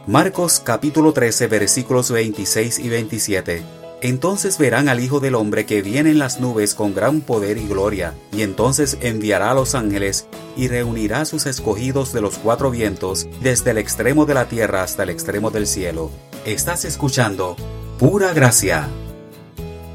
Marcos capítulo 13 versículos 26 y 27. Entonces verán al Hijo del Hombre que viene en las nubes con gran poder y gloria, y entonces enviará a los ángeles y reunirá a sus escogidos de los cuatro vientos, desde el extremo de la tierra hasta el extremo del cielo. Estás escuchando Pura Gracia.